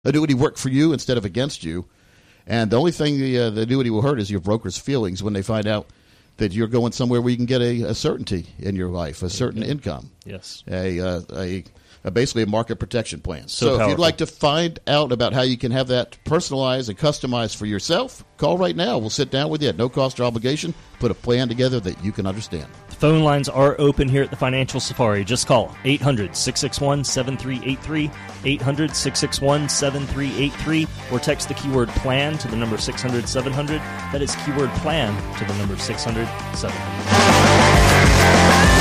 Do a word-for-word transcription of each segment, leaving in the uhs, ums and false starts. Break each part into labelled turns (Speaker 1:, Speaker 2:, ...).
Speaker 1: annuity work for you instead of against you. And the only thing the, uh, the annuity will hurt is your broker's feelings when they find out that you're going somewhere where you can get a, a certainty in your life, a certain
Speaker 2: okay.
Speaker 1: income.
Speaker 2: Yes.
Speaker 1: A, uh, a, a basically a market protection plan.
Speaker 2: So,
Speaker 1: so if
Speaker 2: powerful.
Speaker 1: you'd like to find out about how you can have that personalized and customized for yourself, call right now. We'll sit down with you at no cost or obligation, put a plan together that you can understand.
Speaker 2: The phone lines are open here at the Financial Safari. Just call eight hundred, six six one, seven three eight three, eight hundred, six six one, seven three eight three, or text the keyword PLAN to the number six hundred, seven hundred. That is keyword PLAN to the number six hundred, seven hundred.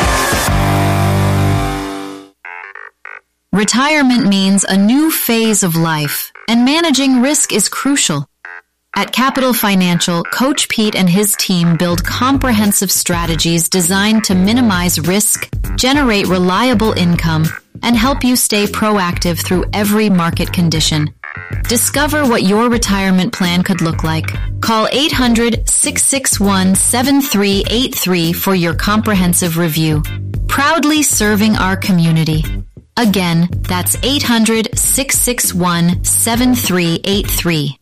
Speaker 3: Retirement means a new phase of life, and managing risk is crucial. At Capital Financial, Coach Pete and his team build comprehensive strategies designed to minimize risk, generate reliable income, and help you stay proactive through every market condition. Discover what your retirement plan could look like. Call eight hundred, six six one, seven three eight three for your comprehensive review. Proudly serving our community. Again, that's eight hundred, six six one, seven three eight three.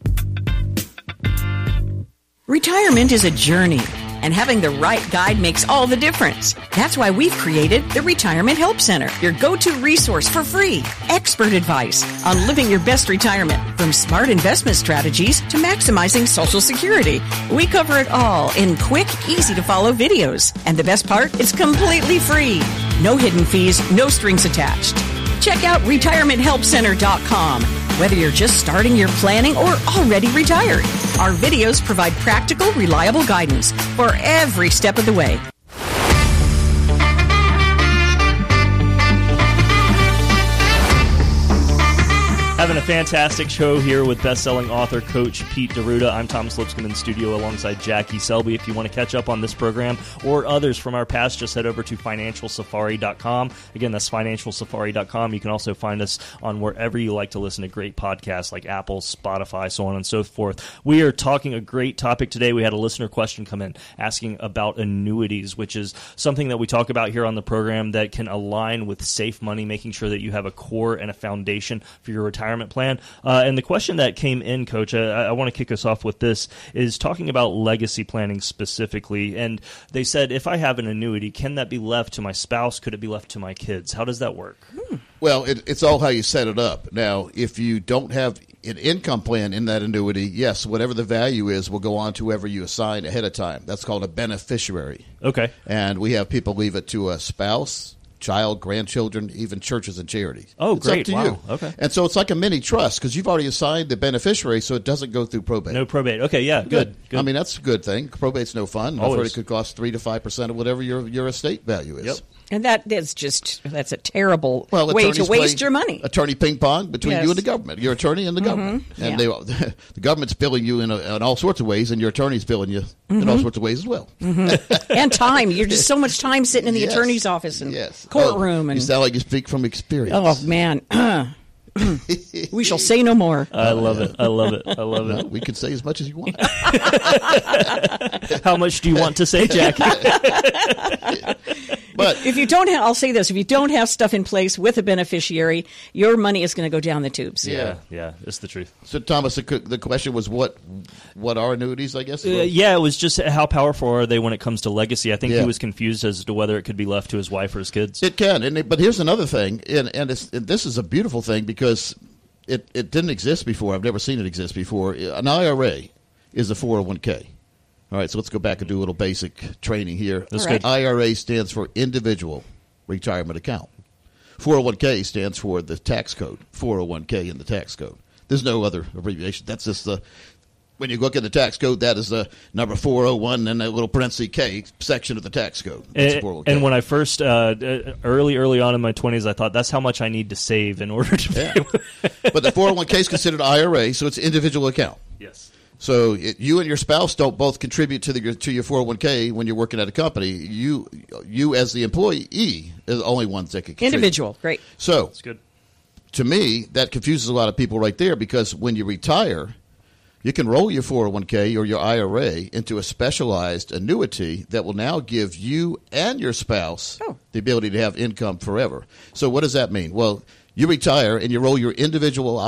Speaker 4: Retirement is a journey, and having the right guide makes all the difference. That's why we've created the Retirement Help Center, your go-to resource for free, expert advice on living your best retirement, from smart investment strategies to maximizing Social Security. We cover it all in quick, easy-to-follow videos. And the best part, it's completely free. No hidden fees, no strings attached. Check out retirement help center dot com. Whether you're just starting your planning or already retired, our videos provide practical, reliable guidance for every step of the way.
Speaker 2: Having a fantastic show here with best-selling author, Coach Pete D'Arruda. I'm Thomas Lipscomb in studio alongside Jackie Selby. If you want to catch up on this program or others from our past, just head over to financial safari dot com. Again, that's financial safari dot com. You can also find us on wherever you like to listen to great podcasts like Apple, Spotify, so on and so forth. We are talking a great topic today. We had a listener question come in asking about annuities, which is something that we talk about here on the program that can align with safe money, making sure that you have a core and a foundation for your retirement plan. Uh, and the question that came in, Coach, uh, I, I want to kick us off with this, is talking about legacy planning specifically. And they said, if I have an annuity, can that be left to my spouse? Could it be left to my kids? How does that work?
Speaker 4: Hmm.
Speaker 1: Well, it, it's all how you set it up. Now, if you don't have an income plan in that annuity, yes, whatever the value is will go on to whoever you assign ahead of time. That's called a beneficiary.
Speaker 2: Okay.
Speaker 1: And we have people leave it to a spouse, child, grandchildren, even churches and charities.
Speaker 2: Oh,
Speaker 1: it's
Speaker 2: great.
Speaker 1: up to
Speaker 2: Wow.
Speaker 1: you.
Speaker 2: Okay.
Speaker 1: And so it's like a mini trust because you've already assigned the beneficiary, so it doesn't go through probate.
Speaker 2: No probate. Okay, yeah, good. good.
Speaker 1: good. I mean, that's a good thing. Probate's no fun.
Speaker 2: Always.
Speaker 1: I've heard it could cost three to five percent of whatever your your estate value is.
Speaker 2: Yep.
Speaker 4: And that is just, that's a terrible
Speaker 1: Well,
Speaker 4: way to
Speaker 1: attorneys
Speaker 4: waste
Speaker 1: play
Speaker 4: your money.
Speaker 1: Attorney ping pong between
Speaker 4: Yes.
Speaker 1: you and the government. Your attorney and the government. And
Speaker 4: Yeah.
Speaker 1: they, the government's billing you in, a, in all sorts of ways, and your attorney's billing you in
Speaker 4: Mm-hmm.
Speaker 1: all sorts of ways as well.
Speaker 4: And time. You're just so much time sitting in the
Speaker 1: Yes.
Speaker 4: attorney's office and
Speaker 1: Yes.
Speaker 4: courtroom.
Speaker 1: Oh,
Speaker 4: and
Speaker 1: you sound like you speak from experience.
Speaker 4: Oh, man. We shall say no more.
Speaker 2: I love it. I love it. I love
Speaker 1: No,
Speaker 2: it.
Speaker 1: we can say as much as you want.
Speaker 2: How much do you want to say, Jackie?
Speaker 1: But
Speaker 4: If you don't have, I'll say this, if you don't have stuff in place with a beneficiary, your money is going to go down the tubes.
Speaker 2: Yeah, yeah, it's the truth.
Speaker 1: so, Thomas, the, the question was what what are annuities, I guess?
Speaker 2: Uh, yeah, it was just how powerful are they when it comes to legacy? I think
Speaker 1: Yeah.
Speaker 2: he was confused as to whether it could be left to his wife or his kids.
Speaker 1: It can, and it, but here's another thing, and and, it's, and this is a beautiful thing because it, it didn't exist before. I've never seen it exist before. An I R A is a four oh one k. All right, so let's go back and do a little basic training here.
Speaker 2: That's
Speaker 4: All right.
Speaker 2: good.
Speaker 1: I R A stands for Individual Retirement Account. four oh one k stands for the tax code, four oh one k in the tax code. There's no other abbreviation. That's just the, when you look at the tax code, that is the number four oh one and that little parenthesis K section of the tax code. That's
Speaker 2: And,
Speaker 1: four oh one k.
Speaker 2: and when I first, uh, uh, early, early on in my twenties, I thought that's how much I need to save in order to
Speaker 1: Yeah.
Speaker 2: be able
Speaker 1: But the four oh one k is considered I R A, so it's an individual account.
Speaker 2: Yes.
Speaker 1: So it, you and your spouse don't both contribute to the to your four oh one k when you're working at a company. You you as the employee is the only ones that can contribute.
Speaker 4: Individual. Great.
Speaker 1: So
Speaker 2: That's good.
Speaker 1: to me, that confuses a lot of people right there because when you retire, you can roll your four oh one k or your I R A into a specialized annuity that will now give you and your spouse
Speaker 4: Oh.
Speaker 1: the ability to have income forever. So what does that mean? Well, you retire and you roll your individual